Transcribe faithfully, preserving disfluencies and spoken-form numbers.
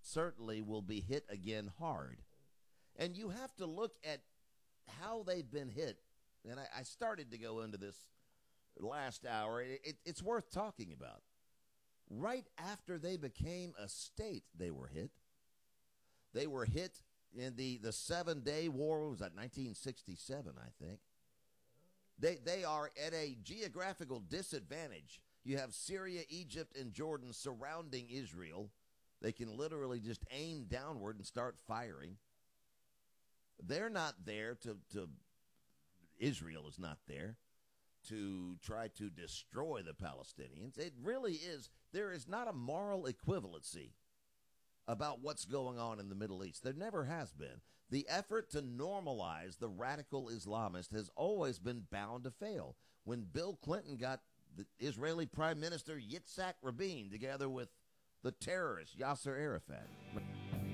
certainly will be hit again hard. And you have to look at how they've been hit. And I, I started to go into this last hour. It, it, it's worth talking about. Right after they became a state, they were hit. They were hit in the, the seven-day war. What was that, nineteen sixty-seven, I think. They, they are at a geographical disadvantage. You have Syria, Egypt, and Jordan surrounding Israel. They can literally just aim downward and start firing. They're not there to, to Israel is not there to try to destroy the Palestinians. It really is, there is not a moral equivalency about what's going on in the Middle East. There never has been. The effort to normalize the radical Islamist has always been bound to fail. When Bill Clinton got the Israeli Prime Minister Yitzhak Rabin together with the terrorist Yasser Arafat.